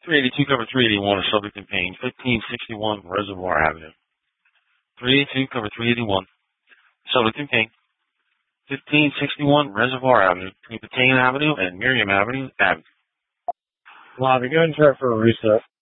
382 cover 381 is subject in pain, 1561 Reservoir Avenue. 382 cover 381, subject in pain, 1561 Reservoir Avenue, between Patain Avenue and Miriam Avenue. Lobby, go ahead and try for a reset.